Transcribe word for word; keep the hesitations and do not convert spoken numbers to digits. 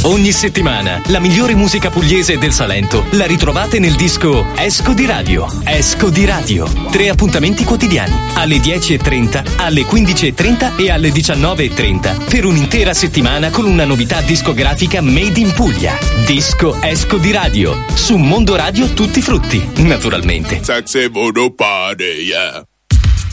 Ogni settimana la migliore musica pugliese del Salento la ritrovate nel disco Esco di Radio. Esco di Radio. Tre appuntamenti quotidiani alle dieci e trenta, alle quindici e trenta e alle diciannove e trenta per un'intera settimana con una novità discografica made in Puglia. Disco Esco di Radio su Mondo Radio Tutti Frutti, naturalmente. Sexy Voodoo Party, yeah.